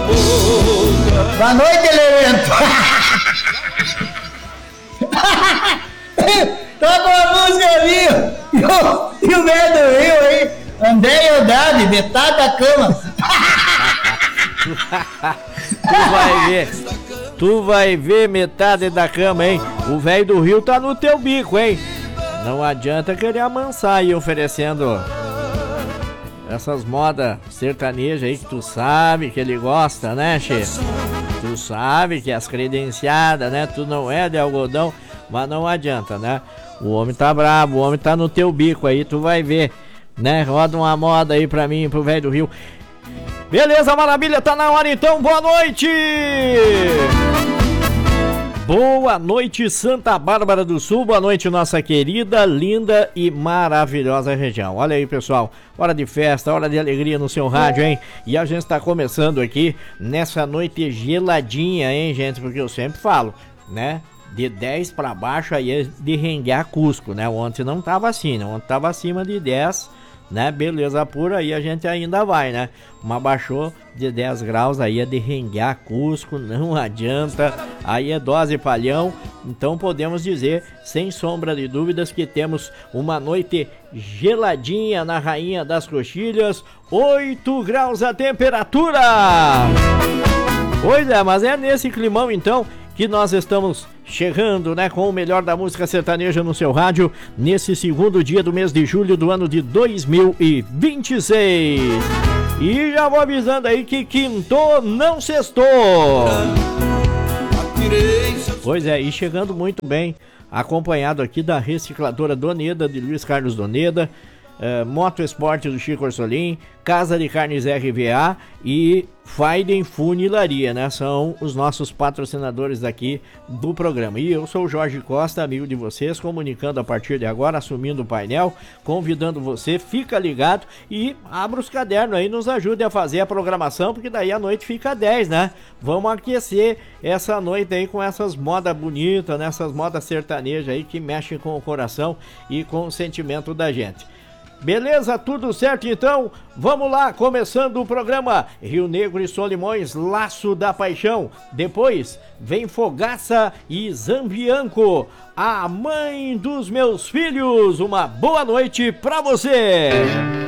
Boa noite, Elemento. Toca uma música ali. E o velho do Rio aí. André e Andrade, metade da cama. Tu vai ver metade da cama, hein? O velho do Rio tá no teu bico, hein? Não adianta querer amansar aí oferecendo essas modas sertanejas aí que tu sabe que ele gosta, né, che? Tu sabe que as credenciadas, né? Tu não é de algodão, mas não adianta, né? O homem tá brabo, o homem tá no teu bico aí, tu vai ver, né? Roda uma moda aí pra mim, pro velho do Rio. Beleza, maravilha, tá na hora então, boa noite! Boa noite, Santa Bárbara do Sul, boa noite, nossa querida, linda e maravilhosa região. Olha aí, pessoal, hora de festa, hora de alegria no seu rádio, hein? E a gente tá começando aqui nessa noite geladinha, hein, gente? Porque eu sempre falo, né? De 10 pra baixo aí é de renguear Cusco, né? Ontem não tava assim, né? Ontem tava acima de 10, né? Beleza, por aí a gente ainda vai, né? Mas baixou de 10 graus, aí é de renguear Cusco, não adianta, aí é dose palhão. Então podemos dizer, sem sombra de dúvidas, que temos uma noite geladinha na Rainha das Coxilhas, 8 graus a temperatura. Pois é, mas é nesse climão então que nós estamos chegando, né, com o melhor da música sertaneja no seu rádio, nesse segundo dia do mês de julho do ano de 2026. E já vou avisando aí que quintou, não sextou. Pois é, e chegando muito bem, acompanhado aqui da recicladora Doneda, de Luiz Carlos Doneda, Moto Esporte do Chico Orsolim, Casa de Carnes RVA e Faiden Funilaria, né? São os nossos patrocinadores daqui do programa. E eu sou o Jorge Costa, amigo de vocês, comunicando a partir de agora, assumindo o painel, convidando você, fica ligado e abra os cadernos aí, nos ajude a fazer a programação, porque daí a noite fica 10, né? Vamos aquecer essa noite aí com essas modas bonitas, né? Essas modas sertanejas aí que mexem com o coração e com o sentimento da gente. Beleza, tudo certo então? Vamos lá, começando o programa Rio Negro e Solimões, Laço da Paixão. Depois vem Fogaça e Zambianco, a mãe dos meus filhos. Uma boa noite pra você!